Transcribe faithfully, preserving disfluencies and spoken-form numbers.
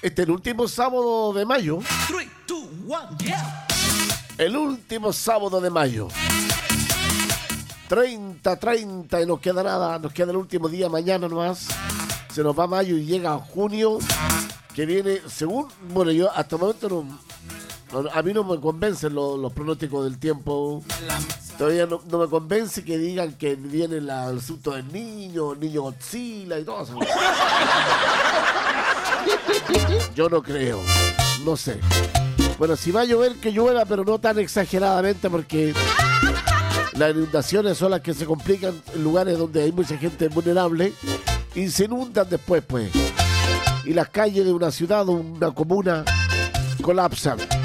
Este es el último sábado de mayo. Three, two, one, yeah. El último sábado de mayo. treinta, treinta y nos queda nada. Nos queda el último día, mañana nomás. Se nos va mayo y llega junio. Que viene, según... Bueno, yo hasta el momento no... no a mí no me convencen los, los pronósticos del tiempo. Todavía no, no me convence que digan que viene la, el asunto del niño, el niño Godzilla y todo eso. Yo no creo, no sé. Bueno, si va a llover, que llueva, pero no tan exageradamente, porque las inundaciones son las que se complican en lugares donde hay mucha gente vulnerable y se inundan después, pues. Y las calles de una ciudad o una comuna colapsan.